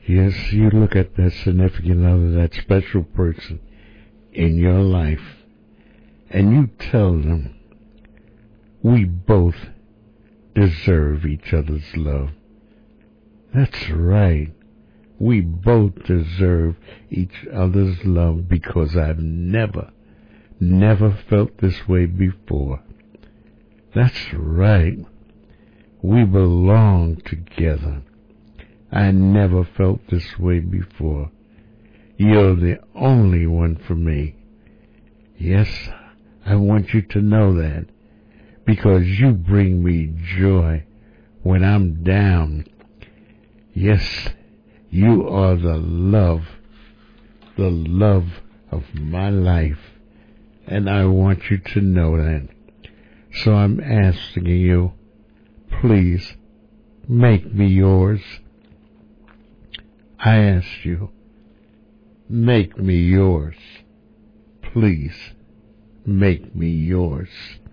Yes, you look at that significant other, that special person in your life, and you tell them, we both deserve each other's love. That's right. We both deserve each other's love because I've never felt this way before. That's right. We belong together. I never felt this way before. You're the only one for me. Yes, I want you to know that because you bring me joy when I'm down. Yes, you are the love of my life, and I want you to know that. So I'm asking you, please make me yours. I ask you, make me yours. Please make me yours.